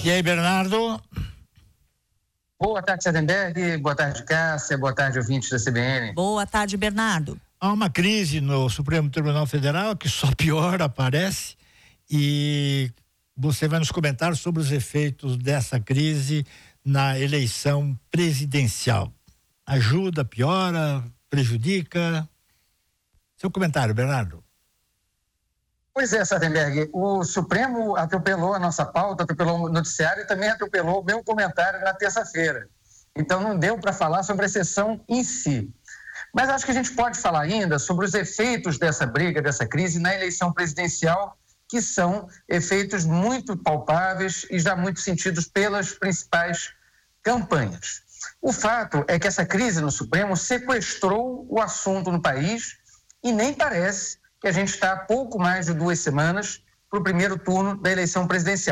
E aí, Bernardo? Boa tarde, Sardenberg. Boa tarde, Cássia. Boa tarde, ouvintes da CBN. Boa tarde, Bernardo. Há uma crise no Supremo Tribunal Federal que só piora, parece, e você vai nos comentar sobre os efeitos dessa crise na eleição presidencial. Ajuda, piora, prejudica? Seu comentário, Bernardo. Pois é, Sardenberg, o Supremo atropelou a nossa pauta, atropelou o noticiário e também atropelou o meu comentário na terça-feira. Então não deu para falar sobre a sessão em si. Mas acho que a gente pode falar ainda sobre os efeitos dessa briga, dessa crise na eleição presidencial, que são efeitos muito palpáveis e já muito sentidos pelas principais campanhas. O fato é que essa crise no Supremo sequestrou o assunto no país e nem parece que a gente está há pouco mais de 2 semanas para o primeiro turno da eleição presidencial.